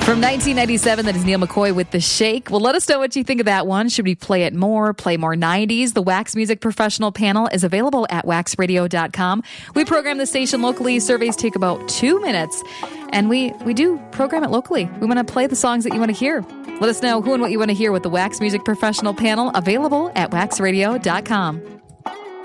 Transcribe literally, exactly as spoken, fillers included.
From nineteen ninety-seven, that is Neil McCoy with The Shake. Well, let us know what you think of that one. Should we play it more, play more nineties? The Wax Music Professional Panel is available at wax radio dot com. We program the station locally. Surveys take about two minutes, and we, we do program it locally. We want to play the songs that you want to hear. Let us know who and what you want to hear with the Wax Music Professional Panel, available at wax radio dot com.